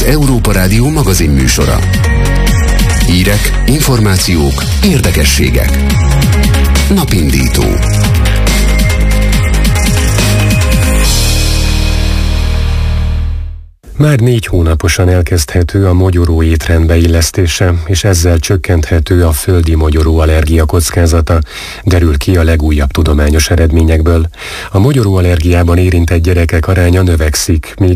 az Európa Rádió magazinműsora. Hírek, információk, érdekességek. Napindító. Már 4 hónaposan elkezdhető a mogyoró étrend beillesztése, és ezzel csökkenthető a földi mogyoró allergia kockázata, derül ki a legújabb tudományos eredményekből. A mogyoró allergiában érintett gyerekek aránya növekszik, míg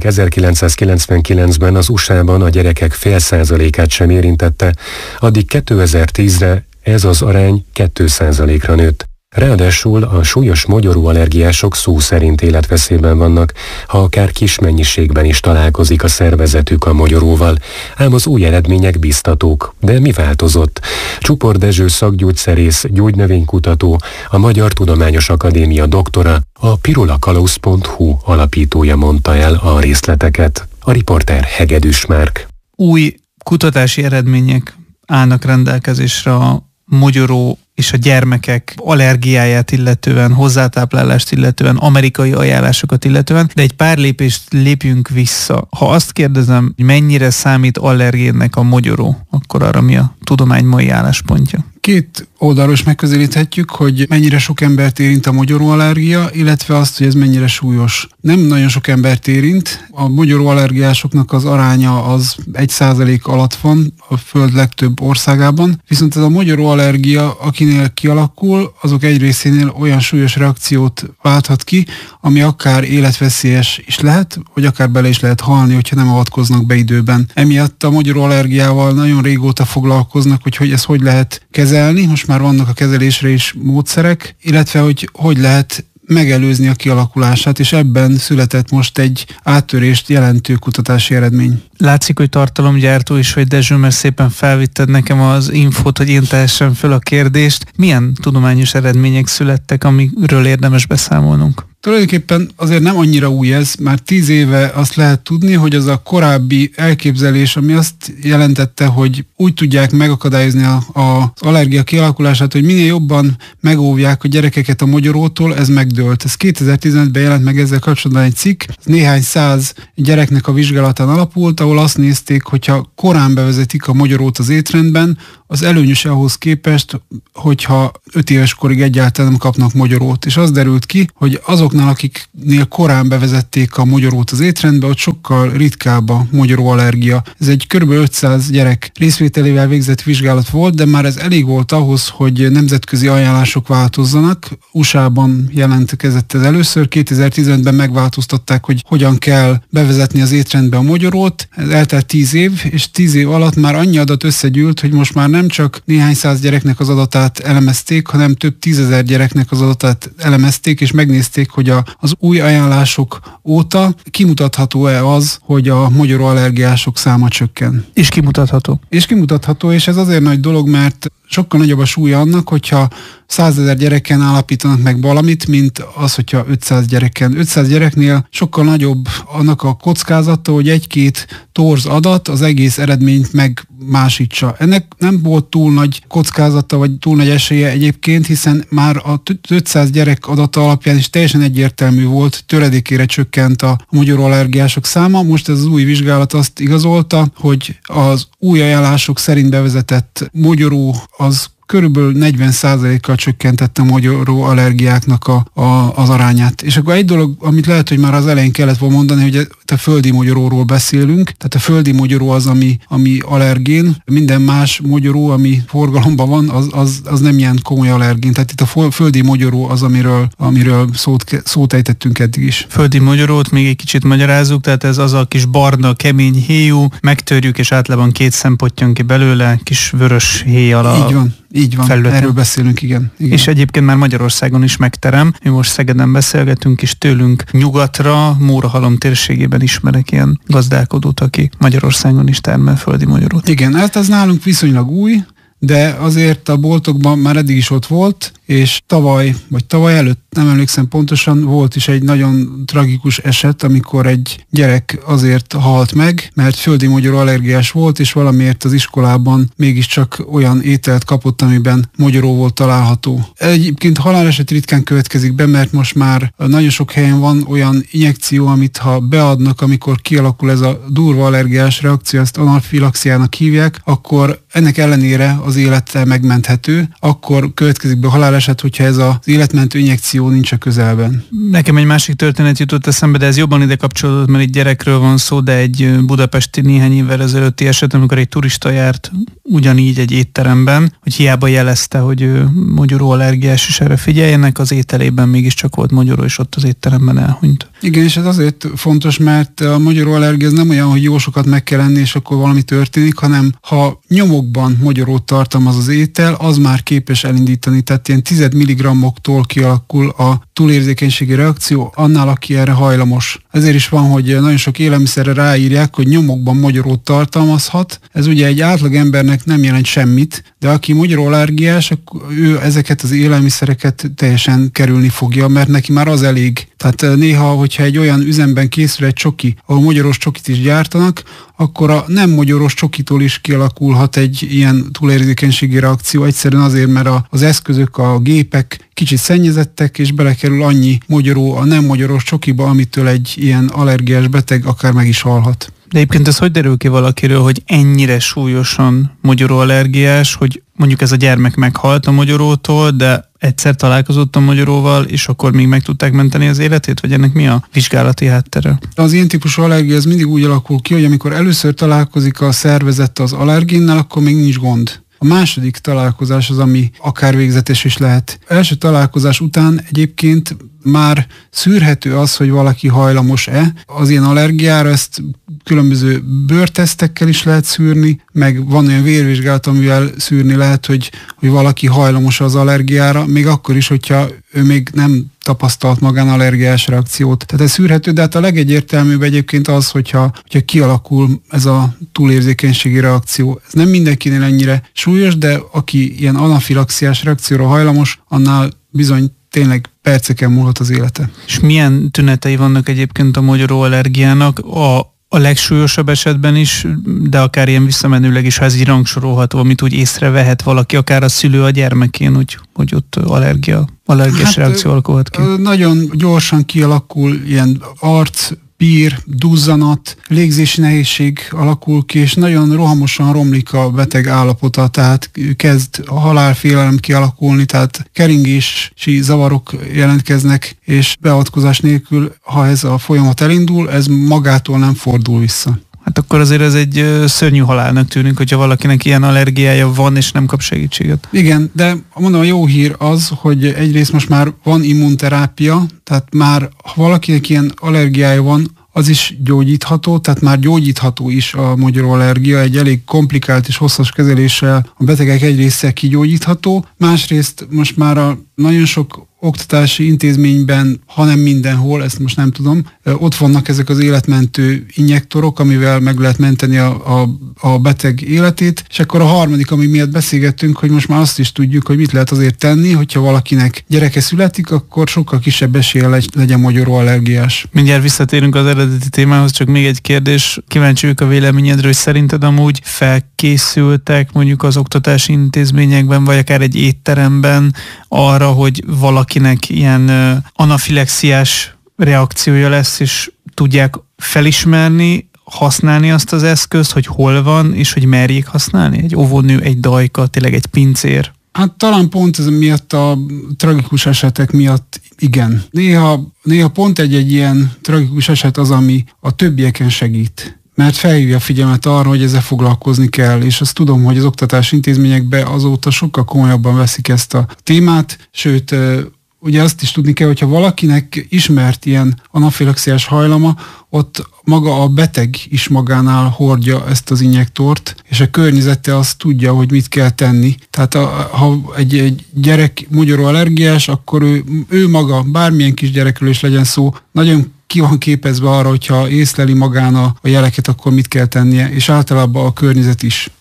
1999-ben az USA-ban a gyerekek fél százalékát sem érintette, addig 2010-re ez az arány 2%-ra nőtt. Ráadásul a súlyos mogyoró allergiások szó szerint életveszélyben vannak, ha akár kis mennyiségben is találkozik a szervezetük a mogyoróval, ám az új eredmények biztatók. De mi változott? Csupor Dezső szakgyógyszerész, gyógynövénykutató, a Magyar Tudományos Akadémia doktora, a pirulakalausz.hu alapítója mondta el a részleteket. A riporter Hegedűs Márk. Új kutatási eredmények állnak rendelkezésre a mogyoró és a gyermekek allergiáját illetően, hozzátáplálást illetően, amerikai ajánlásokat illetően, de egy pár lépést lépjünk vissza. Ha azt kérdezem, hogy mennyire számít allergénnek a mogyoró, akkor arra mi a tudomány mai álláspontja? Két oldalról is megközelíthetjük, hogy mennyire sok embert érint a mogyoróallergia, illetve azt, hogy ez mennyire súlyos. Nem nagyon sok embert érint. A mogyoróallergiásoknak az aránya az 1% alatt van a föld legtöbb országában. Viszont ez a mogyoróallergia, akinél kialakul, azok egy részénél olyan súlyos reakciót válthat ki, ami akár életveszélyes is lehet, vagy akár bele is lehet halni, hogyha nem avatkoznak be időben. Emiatt a mogyoróallergiával nagyon régóta foglalkoznak, hogy ezt hogy lehet kezelni. Most már vannak a kezelésre is módszerek, illetve hogy lehet megelőzni a kialakulását, és ebben született most egy áttörést jelentő kutatási eredmény. Látszik, hogy tartalomgyártó is, hogy Dezső, mert szépen felvitted nekem az infót, hogy én tehessem föl a kérdést. Milyen tudományos eredmények születtek, amiről érdemes beszámolnunk? Tulajdonképpen azért nem annyira új ez, már 10 éve azt lehet tudni, hogy az a korábbi elképzelés, ami azt jelentette, hogy úgy tudják megakadályozni az allergia kialakulását, hogy minél jobban megóvják a gyerekeket a mogyorótól, ez megdőlt. Ez 2015-ben jelent meg ezzel kapcsolatban egy cikk, néhány száz gyereknek a vizsgálatán alapult, ahol azt nézték, hogyha korán bevezetik a mogyorót az étrendben, az előnyös ahhoz képest, hogyha 5 éves korig egyáltalán nem kapnak mogyorót. És az derült ki, hogy azoknál, akiknél korán bevezették a mogyorót az étrendbe, ott sokkal ritkább a mogyoróallergia. Ez egy kb. 500 gyerek részvételével végzett vizsgálat volt, de már ez elég volt ahhoz, hogy nemzetközi ajánlások változzanak. USA-ban jelentkezett ez először, 2015-ben megváltoztatták, hogy hogyan kell bevezetni az étrendbe a mogyorót. Ez eltelt 10 év, és 10 év alatt már annyi adat összegyűlt, hogy most már nem csak néhány száz gyereknek az adatát elemezték, hanem több 10 000 gyereknek az adatát elemezték, és megnézték, hogy az új ajánlások óta kimutatható-e az, hogy a mogyoróallergiások száma csökken. És kimutatható. És ez azért nagy dolog, mert sokkal nagyobb a súlya annak, hogyha 100 000 gyereken állapítanak meg valamit, mint az, hogyha 500 gyereken. 500 gyereknél sokkal nagyobb annak a kockázata, hogy egy-két torz adat az egész eredményt megmásítsa. Ennek nem volt túl nagy kockázata, vagy túl nagy esélye egyébként, hiszen már a 500 gyerek adata alapján is teljesen egyértelmű volt, töredékére csökkent a mogyoróallergiások száma. Most ez az új vizsgálat azt igazolta, hogy az új ajánlások szerint bevezetett mogyoró az körülbelül 40%-kal csökkentette a mogyoróallergiáknak az arányát. És akkor egy dolog, amit lehet, hogy már az elején kellett volna mondani, hogy a földi mogyoróról beszélünk. Tehát a földi mogyoró az, ami allergén. Minden más mogyoró, ami forgalomban van, az nem ilyen komoly allergén. Tehát itt a földi mogyoró az, amiről szót ejtettünk eddig is. Földi mogyorót még egy kicsit magyarázzuk, tehát ez az a kis barna, kemény héjú, megtörjük, és általában 2 szem pottyan ki belőle, kis vörös héjjal. Így van, felületen. Erről beszélünk, igen. És egyébként már Magyarországon is megterem. Mi most Szegeden beszélgetünk, és tőlünk nyugatra, Mórahalom térségében ismerek ilyen gazdálkodót, aki Magyarországon is termel földi mogyorót. Igen, ez nálunk viszonylag új, de azért a boltokban már eddig is ott volt, és tavaly előtt, nem emlékszem pontosan, volt is egy nagyon tragikus eset, amikor egy gyerek azért halt meg, mert földi mogyoró allergiás volt, és valamiért az iskolában mégiscsak olyan ételt kapott, amiben mogyoró volt található. Egyébként haláleset ritkán következik be, mert most már nagyon sok helyen van olyan injekció, amit ha beadnak, amikor kialakul ez a durva allergiás reakció, ezt anafilaxiának hívják, akkor ennek ellenére az élete megmenthető, akkor következik be haláleset, hogyha ez az életmentő injekció nincs a közelben. Nekem egy másik történet jutott eszembe, de ez jobban ide kapcsolódott, mert egy gyerekről van szó, de egy budapesti néhány évvel ezelőtti eset, amikor egy turista járt ugyanígy egy étteremben, hogy hiába jelezte, hogy ő mogyoró allergiás, és erre figyeljenek, az ételében mégiscsak volt mogyoró, és ott az étteremben elhunyt. Igen, és ez azért fontos, mert a mogyoró allergia nem olyan, hogy jó sokat meg kell enni, és akkor valami történik, hanem ha nyomokban mogyorót tartalmaz az étel, az már képes elindítani, tehát ilyen 10 mg-tól kialakul a túlérzékenységi reakció annál, aki erre hajlamos. Ezért is van, hogy nagyon sok élelmiszerre ráírják, hogy nyomokban mogyorót tartalmazhat. Ez ugye egy átlag embernek nem jelent semmit, de aki mogyoró allergiás, ő ezeket az élelmiszereket teljesen kerülni fogja, mert neki már az elég. Tehát néha, hogyha egy olyan üzemben készül egy csoki, ahol mogyoros csokit is gyártanak, akkor a nem mogyoros csokitól is kialakulhat egy ilyen túlérzékenységi reakció, egyszerűen azért, mert az eszközök, a gépek kicsit szennyezettek, és belekerül annyi mogyoró a nem mogyoros csokiba, amitől egy ilyen allergiás beteg akár meg is halhat. De egyébként ez hogy derül ki valakiről, hogy ennyire súlyosan mogyoró allergiás, hogy mondjuk ez a gyermek meghalt a mogyorótól, de egyszer találkozott a mogyoróval, és akkor még meg tudták menteni az életét, vagy ennek mi a vizsgálati háttere? Az ilyen típusú allergia az mindig úgy alakul ki, hogy amikor először találkozik a szervezet az allergénnel, akkor még nincs gond. A második találkozás az, ami akár végzetes is lehet. Első találkozás után egyébként már szűrhető az, hogy valaki hajlamos-e. Az ilyen allergiára ezt különböző bőrtesztekkel is lehet szűrni, meg van olyan vérvizsgálat, amivel szűrni lehet, hogy valaki hajlamos az allergiára, még akkor is, hogyha ő még nem tapasztalt magán allergiás reakciót. Tehát ez szűrhető, de hát a legegyértelműbb egyébként az, hogyha kialakul ez a túlérzékenységi reakció. Ez nem mindenkinél ennyire súlyos, de aki ilyen anafilaxiás reakcióra hajlamos, annál bizony tényleg perceken múlhat az élete. És milyen tünetei vannak egyébként a mogyoró allergiának? A legsúlyosabb esetben is, de akár ilyen visszamenőleg is, ha ez így rangsorolható, amit úgy észrevehet valaki, akár a szülő a gyermekén, hogy ott allergiás reakció alakulhat ki. Nagyon gyorsan kialakul ilyen pír, duzzanat, légzési nehézség alakul ki, és nagyon rohamosan romlik a beteg állapota, tehát kezd a halálfélelem kialakulni, tehát keringési zavarok jelentkeznek, és beavatkozás nélkül, ha ez a folyamat elindul, ez magától nem fordul vissza. Hát akkor azért ez egy szörnyű halálnak tűnik, hogyha valakinek ilyen allergiája van, és nem kap segítséget. Igen, de mondom, a jó hír az, hogy egyrészt most már van immunterápia, tehát már ha valakinek ilyen allergiája van, az is gyógyítható, tehát már gyógyítható is a mogyoró allergia, egy elég komplikált és hosszas kezeléssel a betegek egy része kigyógyítható, másrészt most már nagyon sok oktatási intézményben, hanem mindenhol, ezt most nem tudom, ott vannak ezek az életmentő injektorok, amivel meg lehet menteni a beteg életét, és akkor a harmadik, ami miatt beszélgettünk, hogy most már azt is tudjuk, hogy mit lehet azért tenni, hogyha valakinek gyereke születik, akkor sokkal kisebb esélye legyen mogyoró allergiás. Mindjárt visszatérünk az eredeti témához, csak még egy kérdés. Kíváncsi vagyok a véleményedről, hogy szerinted amúgy felkészültek mondjuk az oktatási intézményekben, vagy akár egy étteremben arra, hogy valakinek ilyen anafilaxiás reakciója lesz, és tudják felismerni, használni azt az eszközt, hogy hol van, és hogy merjék használni? Egy óvónő, egy dajka, tényleg egy pincér? Hát talán pont ez miatt a tragikus esetek miatt igen. Néha pont egy ilyen tragikus eset az, ami a többieken segít. Mert felhívja a figyelmet arra, hogy ezzel foglalkozni kell, és azt tudom, hogy az oktatási intézményekben azóta sokkal komolyabban veszik ezt a témát, sőt, ugye azt is tudni kell, hogyha valakinek ismert ilyen anafilaxiás hajlama, ott maga a beteg is magánál hordja ezt az injektort, és a környezete azt tudja, hogy mit kell tenni. Tehát ha egy gyerek mogyoró allergiás, akkor ő maga, bármilyen kis gyerekről is legyen szó, nagyon ki van képezve arra, hogyha észleli magán a jeleket, akkor mit kell tennie, és általában a környezet is.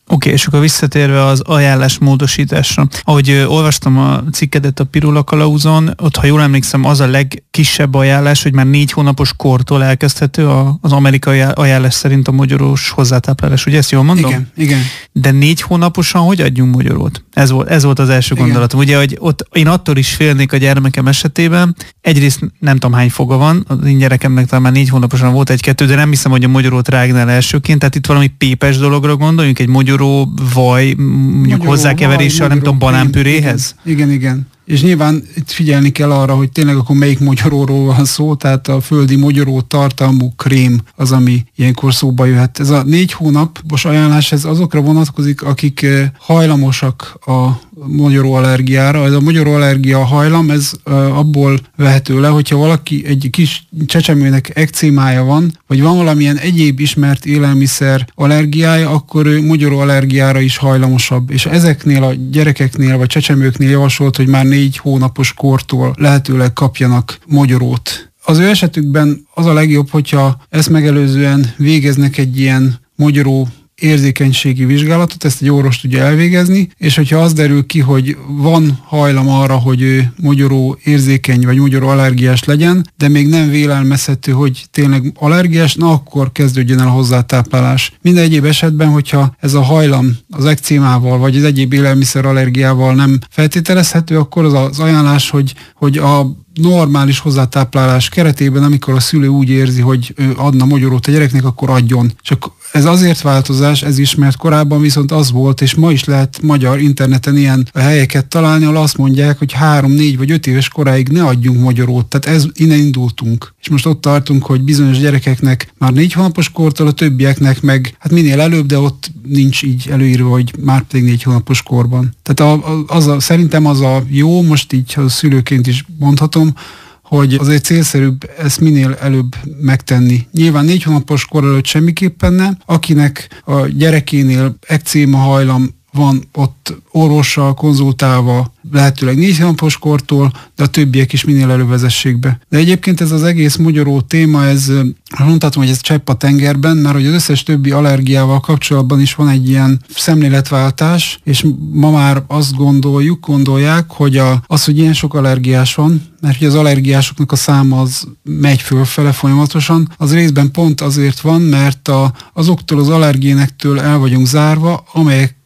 Oké, és akkor visszatérve az ajánlás módosításra. Ahogy olvastam a cikkedet a Pirula Kalauzon, ott, ha jól emlékszem, az a legkisebb ajánlás, hogy már 4 hónapos kortól elkezdhető az amerikai ajánlás szerint a mogyorós hozzátáplálás. Ugye ezt jól mondom? Igen. De 4 hónaposan hogy adjunk mogyorót? Ez volt az első gondolatom. Ugye, hogy ott én attól is félnék a gyermekem esetében, egyrészt nem tudom hány foga van, az én gyerekemnek talán már 4 hónaposan volt 1-2, de nem hiszem, hogy a mogyorót rágnál elsőként, tehát itt valami pépes dologra gondoljunk, egy mogyoró vaj, mondjuk hozzákeveréssel, nem tudom, banánpüréhez? Igen. És nyilván itt figyelni kell arra, hogy tényleg akkor melyik mogyoróról van szó, tehát a földi mogyoró tartalmú krém az, ami ilyenkor szóba jöhet. Ez a 4 hónapos ajánlás, ez azokra vonatkozik, akik hajlamosak a mogyoróallergiára. Ez a mogyoróallergia hajlam, ez abból vehető le, hogyha valaki egy kis csecsemőnek ekcémája van, vagy van valamilyen egyéb ismert élelmiszer allergiája, akkor ő mogyoróallergiára is hajlamosabb. És ezeknél a gyerekeknél, vagy csecsemőknél javasolt, hogy már 4 hónapos kortól lehetőleg kapjanak mogyorót. Az ő esetükben az a legjobb, hogyha ezt megelőzően végeznek egy ilyen mogyoró érzékenységi vizsgálatot, ezt egy orvos tudja elvégezni, és hogyha az derül ki, hogy van hajlam arra, hogy ő mogyoró érzékeny vagy mogyoró allergiás legyen, de még nem vélelmezhető, hogy tényleg allergiás, na akkor kezdődjön el a hozzátáplálás. Minden egyéb esetben, hogyha ez a hajlam az ekcémával vagy az egyéb élelmiszer allergiával nem feltételezhető, akkor az ajánlás, hogy a normális hozzátáplálás keretében, amikor a szülő úgy érzi, hogy ő adna mogyorót a gyereknek, akkor adjon. Csak ez azért változás, ez is, mert korábban viszont az volt, és ma is lehet magyar interneten ilyen helyeket találni, ahol azt mondják, hogy 3, 4 vagy 5 éves koráig ne adjunk mogyorót. Tehát innen indultunk. És most ott tartunk, hogy bizonyos gyerekeknek már 4 hónapos kortól, a többieknek meg hát minél előbb, de ott nincs így előírva, hogy már pedig 4 hónapos korban. Tehát szerintem az a jó, most így a szülőként is mondhatom, hogy azért célszerűbb ezt minél előbb megtenni. Nyilván 4 hónapos kor előtt semmiképpen nem. Akinek a gyerekénél ekcéma hajlam van, ott orvossal konzultálva, lehetőleg 4 hónapos kortól, de a többiek is minél előbb vezessék be. De egyébként ez az egész mogyoró téma, ez mondhatom, hogy ez csepp a tengerben, mert hogy az összes többi allergiával kapcsolatban is van egy ilyen szemléletváltás, és ma már azt gondolják, hogy hogy ilyen sok allergiás van, mert hogy az allergiásoknak a száma az megy fölfele folyamatosan, az részben pont azért van, mert azoktól az allergénektől el vagyunk zárva, amelyek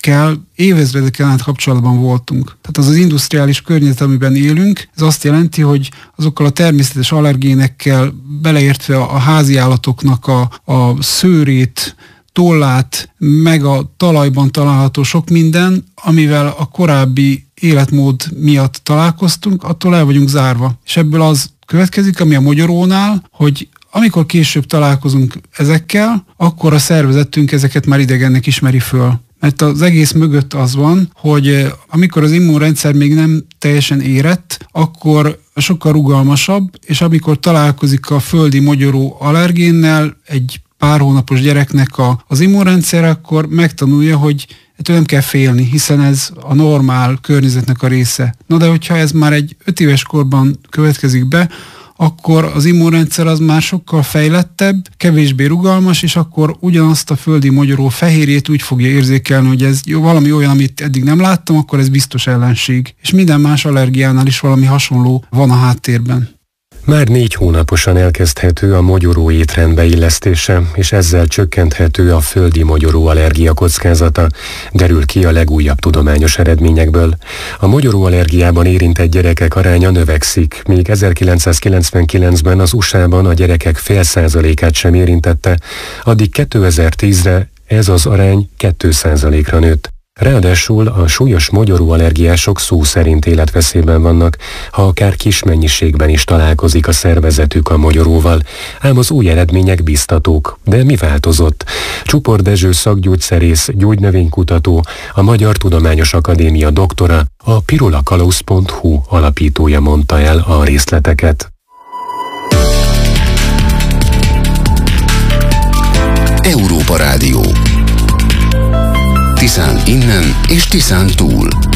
évezredeken át kapcsolatban voltunk. Tehát az industriális környezet, amiben élünk, ez azt jelenti, hogy azokkal a természetes allergénekkel, beleértve a háziállatoknak a szőrét, tollát, meg a talajban található sok minden, amivel a korábbi életmód miatt találkoztunk, attól el vagyunk zárva. És ebből az következik, ami a mogyorónál, hogy amikor később találkozunk ezekkel, akkor a szervezetünk ezeket már idegennek ismeri föl. Mert az egész mögött az van, hogy amikor az immunrendszer még nem teljesen érett, akkor sokkal rugalmasabb, és amikor találkozik a földi mogyoró allergénnel egy pár hónapos gyereknek az immunrendszer, akkor megtanulja, hogy ettől nem kell félni, hiszen ez a normál környezetnek a része. Na de hogyha ez már egy 5 éves korban következik be, akkor az immunrendszer az már sokkal fejlettebb, kevésbé rugalmas, és akkor ugyanazt a földi mogyoró fehérjét úgy fogja érzékelni, hogy ez valami olyan, amit eddig nem láttam, akkor ez biztos ellenség. És minden más allergiánál is valami hasonló van a háttérben. Már 4 hónaposan elkezdhető a mogyoró étrendbe illesztése, és ezzel csökkenthető a földi mogyoró allergia kockázata, derül ki a legújabb tudományos eredményekből. A mogyoró allergiában érintett gyerekek aránya növekszik, míg 1999-ben az USA-ban a gyerekek 0,5%-át sem érintette, addig 2010-re ez az arány 2%-ra nőtt. Ráadásul a súlyos mogyoró allergiások szó szerint életveszélyben vannak, ha akár kis mennyiségben is találkozik a szervezetük a mogyoróval, ám az új eredmények biztatók. De mi változott? Csupor Dezső szakgyógyszerész, gyógynövénykutató, a Magyar Tudományos Akadémia doktora, a pirulakalauz.hu alapítója mondta el a részleteket. Európa Rádió. Tiszán innen és Tiszán túl.